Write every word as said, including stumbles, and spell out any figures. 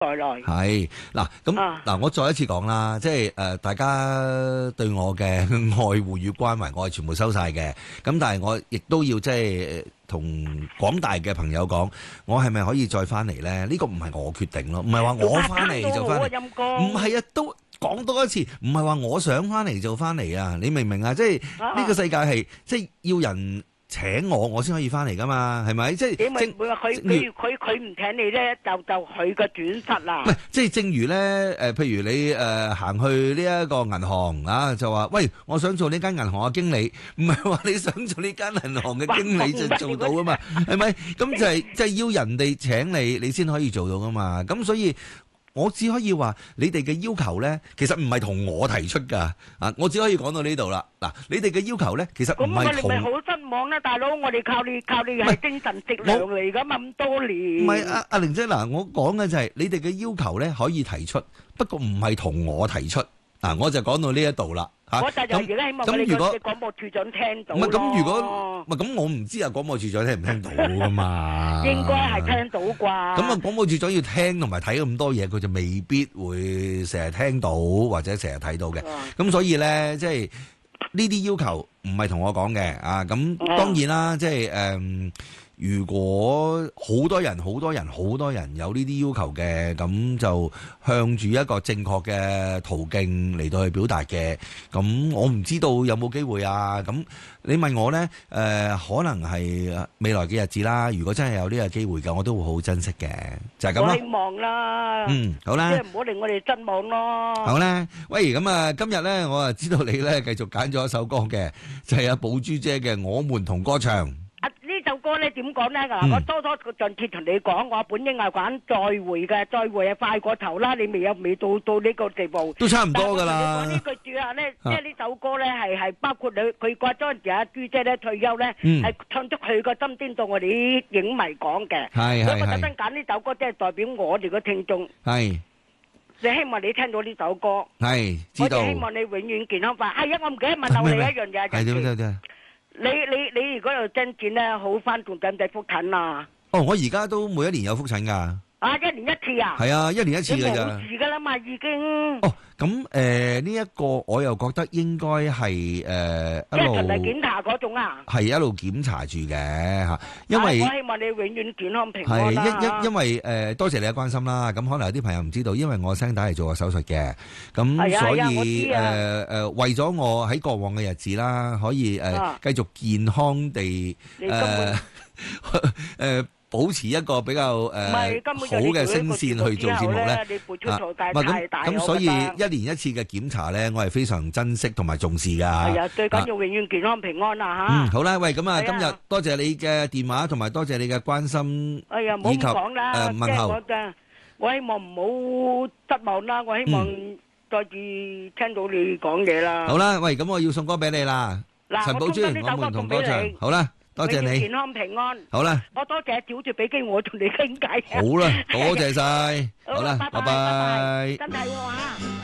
來來。 係嗱，咁啊嗱，我再一次講啦，即係誒，大家對我嘅愛護與關懷，我係全部收晒嘅。咁但係我亦都要即係同廣大嘅朋友講，我係咪可以再翻嚟咧？呢個唔係我決定咯，唔係話我翻嚟就翻嚟，唔係啊，都講多一次，唔係話我想翻嚟就翻嚟啊！你明唔明啊？即係呢個世界係即係要人請我，我先可以翻嚟噶嘛，係咪？即係點會唔會話佢佢佢佢唔請你咧，就就佢個轉失啦。 唔係，即係正如咧，誒，譬如你誒行去呢一個銀行啊，就話喂，我想做呢間銀行嘅經理，唔係話你想做呢間銀行嘅經理就做到噶嘛，係咪？咁就係即係要人哋請你，你先可以做到噶嘛。咁所以。我只可以話你哋嘅要求呢，其實唔係同我提出㗎，啊！我只可以講到呢度啦。嗱，你哋嘅要求呢，其實唔係同。咁我哋咪好失望啦，大佬！我哋靠你靠你係精神食糧嚟㗎嘛，咁多年。唔係阿阿玲姐嗱，我講嘅就係你哋嘅要求呢，可以提出，不過唔係同我提出。嗱，我就講到呢一度啦。我就係而家希望你個廣播處長聽到咯。唔係咁，如果唔係咁，我唔知啊，廣播處長聽唔聽到噶嘛？應該係聽到啩。咁啊，廣播處長要聽同埋睇咁多嘢，佢就未必會成日聽到或者成日睇到嘅。咁所以咧，即係呢啲要求唔係同我講嘅啊。咁當然啦，即係誒。如果好多人、好多人、好多人有呢啲要求嘅，咁就向住一個正確嘅途徑嚟到去表達嘅。咁我唔知道有冇機會啊？咁你問我呢，誒、呃、可能係未來嘅日子啦。如果真係有呢個機會嘅，我都會好珍惜嘅。就係咁咯。希望啦。嗯，好啦。即係唔好令我哋失望咯。好啦，喂，咁啊，今日呢，我啊知道你呢繼續揀咗一首歌嘅，就係阿寶珠姐嘅《我們同歌唱》。呢首歌咧點講咧？嗱、嗯，我多多上次同你講，我本應係玩再會嘅，再會係快過頭啦。你未有未到到呢個地步，都差唔多噶啦。你講呢句說話咧，即係呢首歌咧係係包括你佢嗰陣時阿朱姐咧退休咧，係、嗯、唱出佢個心聲到我哋啲影迷講嘅。係係係。所以我特登揀呢首歌，即係代表我哋個聽眾。係。你希望你聽到呢首歌。係。知道。我哋希望你永遠健康快。係啊，我唔記得問到你一樣嘢。係點點點。你你你如果有真錢咧，好翻仲使唔使復診啊？哦，我而家都每一年有復診噶。啊，一年一次啊？係啊，一年一次噶咋。冇事噶啦嘛，已經。哦，咁誒呢一個我又覺得應該係誒一路。即係循例檢查嗰種啊？係一路檢查住嘅吓，因為我希望你永遠健康平安啦。係因因因為誒多謝你嘅關心啦。咁可能有啲朋友唔知道，因為我聲帶係做過手術嘅，咁所以誒誒為咗我喺過往嘅日子啦，可以誒繼續健康地誒誒。保持一個比較誒好嘅聲線去做節目咧，啊，唔係咁咁，所以一年一次嘅檢查咧，我係非常珍惜同埋重視㗎。係啊，最緊要永遠健康平安啦嚇。嗯，好啦，喂，咁啊，今日多謝你嘅電話同埋多謝你嘅關心，哎呀，唔好咁講啦，誒問候。我嘅我希望唔好失望啦，我希望再次聽到你講嘢啦。好啦，喂，咁我要送歌俾你啦，陳寶珠，我們同歌唱，好啦。多謝你，健康平安。好啦，我多謝找住俾機會我同你傾偈。好啦，多謝晒。好啦，拜拜。真係喎。